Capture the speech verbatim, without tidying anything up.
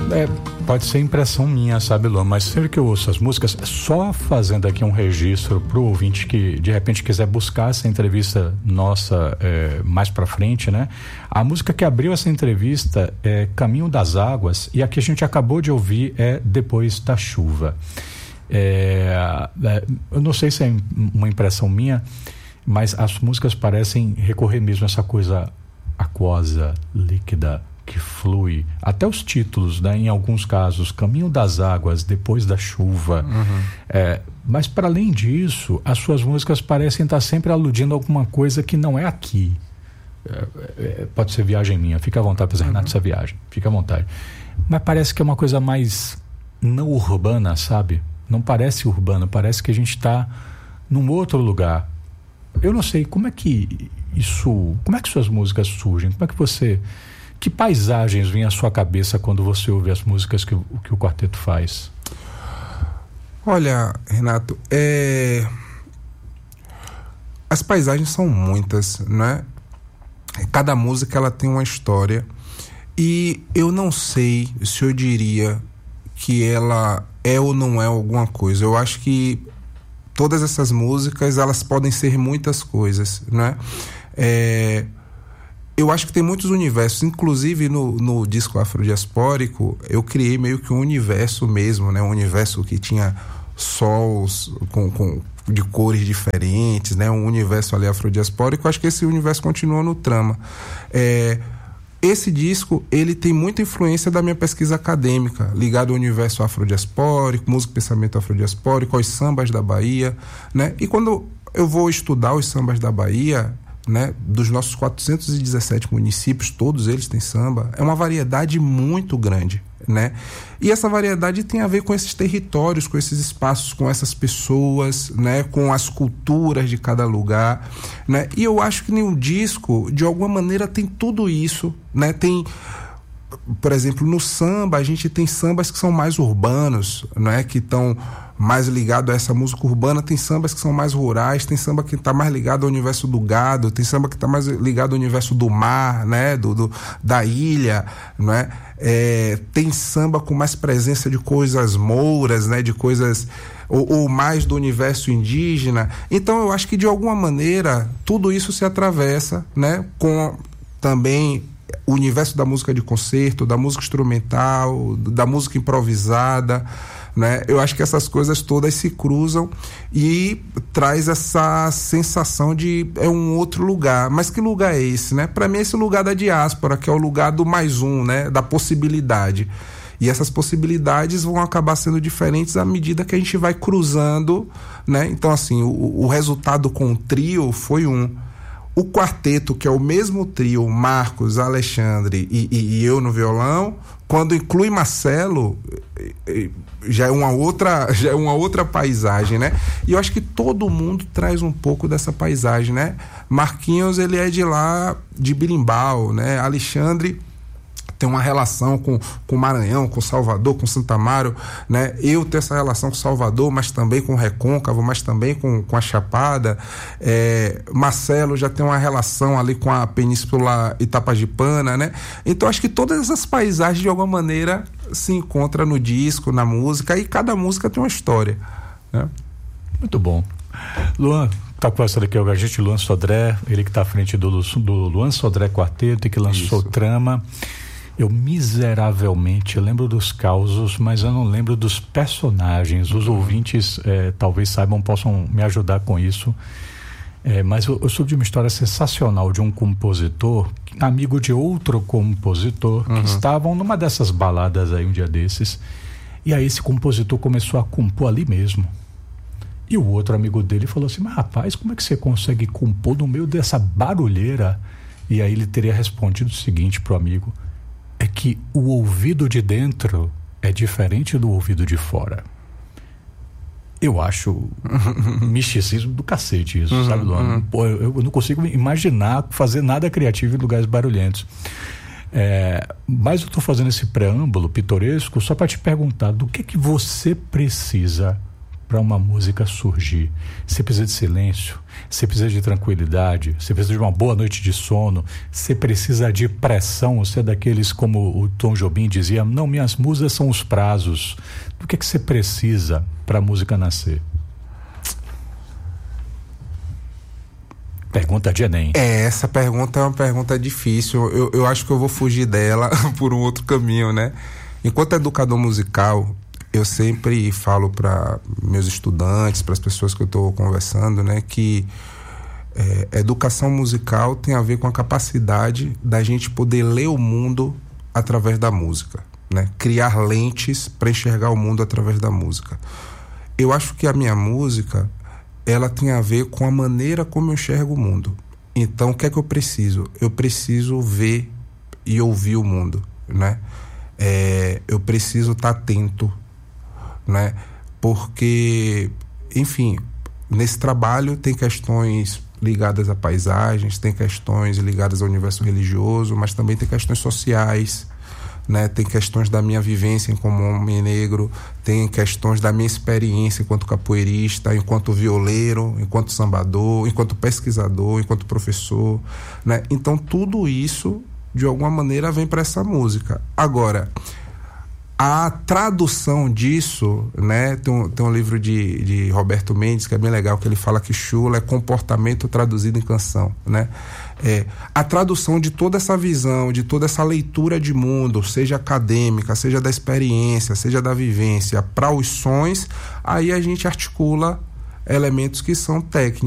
É, pode ser impressão minha, sabe, Luan? Mas sempre que eu ouço as músicas, só fazendo aqui um registro pro ouvinte que de repente quiser buscar essa entrevista nossa é, mais pra frente, né? A música que abriu essa entrevista é Caminho das Águas, e a que a gente acabou de ouvir é Depois da Chuva. É, é, eu não sei se é uma impressão minha, mas as músicas parecem recorrer mesmo a essa coisa aquosa, líquida, que flui. Até os títulos, né? Em alguns casos, Caminho das Águas, Depois da Chuva. Uhum. É, mas para além disso, as suas músicas parecem estar sempre aludindo a alguma coisa que não é aqui. É, é, pode ser viagem minha, fica à vontade para fazer, Renato, essa viagem, fica à vontade. Mas parece que é uma coisa mais não urbana, sabe? Não parece urbano, parece que a gente está num outro lugar. Eu não sei, como é que isso, como é que suas músicas surgem? Como é que você, que paisagens vêm à sua cabeça quando você ouve as músicas que, que o quarteto faz? Olha, Renato, é... as paisagens são muitas, né? Cada música ela tem uma história, e eu não sei se eu diria que ela é ou não é alguma coisa. Eu acho que todas essas músicas, elas podem ser muitas coisas, né? É, eu acho que tem muitos universos, inclusive no, no disco afrodiaspórico, eu criei meio que um universo mesmo, né? Um universo que tinha sols com, com, de cores diferentes, né? Um universo ali afrodiaspórico. Eu acho que esse universo continua no Trama. É, esse disco, ele tem muita influência da minha pesquisa acadêmica, ligado ao universo afrodiaspórico, música e pensamento afrodiaspórico, aos sambas da Bahia, né? E quando eu vou estudar os sambas da Bahia, né, dos nossos quatrocentos e dezessete municípios, todos eles têm samba, é uma variedade muito grande, né? E essa variedade tem a ver com esses territórios, com esses espaços, com essas pessoas, né, com as culturas de cada lugar, né? E eu acho que nenhum disco, de alguma maneira, tem tudo isso, né? Tem, por exemplo, no samba, a gente tem sambas que são mais urbanos, né, que estão mais ligado a essa música urbana, tem sambas que são mais rurais, tem samba que está mais ligado ao universo do gado, tem samba que está mais ligado ao universo do mar, né, do, do, da ilha, né? É, tem samba com mais presença de coisas mouras, né, de coisas ou, ou mais do universo indígena. Então eu acho que de alguma maneira tudo isso se atravessa, né, com também o universo da música de concerto, da música instrumental, da música improvisada, né? Eu acho que essas coisas todas se cruzam e traz essa sensação de é um outro lugar. Mas que lugar é esse, né? Para mim, esse lugar da diáspora, que é o lugar do mais um, né? Da possibilidade. E essas possibilidades vão acabar sendo diferentes à medida que a gente vai cruzando, né? Então, assim, o, o resultado com o trio foi um. O quarteto, que é o mesmo trio, Marcos, Alexandre e, e, e eu no violão, quando inclui Marcelo, já é uma outra, já é uma outra paisagem, né? E eu acho que todo mundo traz um pouco dessa paisagem, né? Marquinhos, ele é de lá, de Birimbau, né? Alexandre tem uma relação com com Maranhão, com Salvador, com Santa Amaro, né? Eu tenho essa relação com Salvador, mas também com Recôncavo, mas também com, com a Chapada. É, Marcelo já tem uma relação ali com a Península Itapajipana, né? Então acho que todas essas paisagens de alguma maneira se encontram no disco, na música, e cada música tem uma história, né? Muito bom. Luan, tá conversando aqui com a gente, Luan Sodré, ele que tá à frente do, do Luan Sodré Quarteto e que lançou Isso. Trama. Eu miseravelmente eu lembro dos causos, mas eu não lembro dos personagens. Os uhum. ouvintes é, talvez saibam, possam me ajudar com isso. É, mas eu, eu soube de uma história sensacional de um compositor, amigo de outro compositor, uhum. que estavam numa dessas baladas aí um dia desses. E aí esse compositor começou a compor ali mesmo. E o outro amigo dele falou assim: mas rapaz, como é que você consegue compor no meio dessa barulheira? E aí ele teria respondido o seguinte pro amigo: é que o ouvido de dentro é diferente do ouvido de fora. Eu acho misticismo do cacete isso, uhum, sabe, Luan? Uhum. Pô, eu, eu não consigo imaginar fazer nada criativo em lugares barulhentos. É, mas eu estou fazendo esse preâmbulo pitoresco só para te perguntar do que que você precisa para uma música surgir. Você precisa de silêncio, você precisa de tranquilidade, você precisa de uma boa noite de sono, você precisa de pressão, você é daqueles, como o Tom Jobim dizia, não, minhas musas são os prazos. Do que é que você precisa para a música nascer? Pergunta de Enem. É, essa pergunta é uma pergunta difícil. Eu, eu acho que eu vou fugir dela por um outro caminho, né? Enquanto educador musical, eu sempre falo para meus estudantes, para as pessoas que eu estou conversando, né, que é, educação musical tem a ver com a capacidade da gente poder ler o mundo através da música, né? Criar lentes para enxergar o mundo através da música. Eu acho que a minha música, ela tem a ver com a maneira como eu enxergo o mundo. Então, o que é que eu preciso? Eu preciso ver e ouvir o mundo, né? É, eu preciso estar atento, né? Porque, enfim, nesse trabalho tem questões ligadas a paisagens, tem questões ligadas ao universo religioso, mas também tem questões sociais, né? Tem questões da minha vivência como homem negro, tem questões da minha experiência enquanto capoeirista, enquanto violeiro, enquanto sambador, enquanto pesquisador, enquanto professor, né? Então tudo isso de alguma maneira vem para essa música. Agora, a tradução disso, né? Tem um, tem um livro de, de Roberto Mendes que é bem legal, que ele fala que chula é comportamento traduzido em canção, né? É, a tradução de toda essa visão, de toda essa leitura de mundo, seja acadêmica, seja da experiência, seja da vivência, para os sons, aí a gente articula elementos que são técnicos.